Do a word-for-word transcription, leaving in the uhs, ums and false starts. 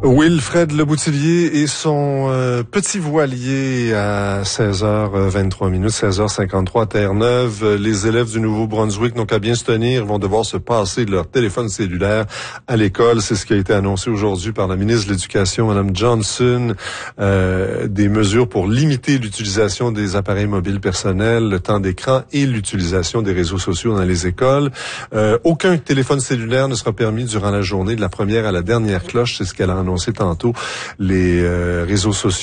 Wilfred Leboutillier et son euh, petit voilier à seize heures vingt-trois minutes, seize heures cinquante-trois à Terre-Neuve. Les élèves du Nouveau-Brunswick n'ont qu'à bien se tenir, vont devoir se passer de leur téléphone cellulaire à l'école. C'est ce qui a été annoncé aujourd'hui par la ministre de l'Éducation, Mme Johnson. Euh, des mesures pour limiter l'utilisation des appareils mobiles personnels, le temps d'écran et l'utilisation des réseaux sociaux dans les écoles. Euh, aucun téléphone cellulaire ne sera permis durant la journée de la première à la dernière cloche. C'est ce qu'elle a annoncé tantôt. Les euh, réseaux sociaux